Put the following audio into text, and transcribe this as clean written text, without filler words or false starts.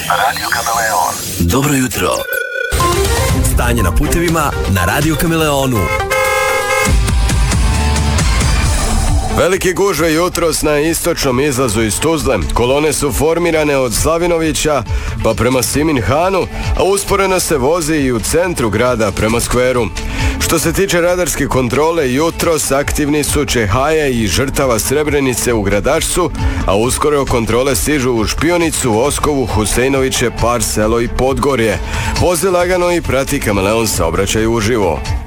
Radio Kameleon. Dobro jutro. Stanje na putevima na Radio Kameleonu. Velike gužve jutros na istočnom izlazu iz Tuzle. Kolone su formirane od Slavinovića pa prema Siminhanu, a usporeno se vozi i u centru grada prema skveru. Što se tiče radarske kontrole, jutros aktivni su Čehaja i žrtava Srebrenice u Gradačcu, a uskoro kontrole stižu u Špionicu, Oskovu, Huseinoviće, Par Selo i Podgorje. Vozi lagano i prati Kameleon saobraćaj uživo.